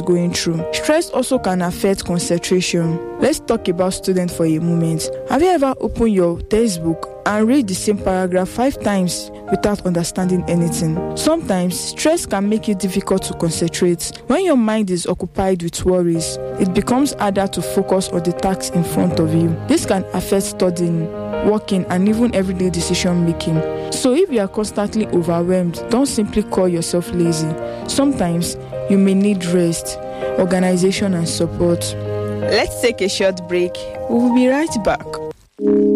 going through. Stress also can affect concentration. Let's talk about students for a moment. Have you ever opened your textbook and read the same paragraph 5 times without understanding anything? Sometimes, stress can make it difficult to concentrate. When your mind is occupied with worries, it becomes harder to focus on the tasks in front of you. This can affect studying, working, and even everyday decision making. So if you are constantly overwhelmed, don't simply call yourself lazy. Sometimes, you may need rest, organization, and support. Let's take a short break. We will be right back.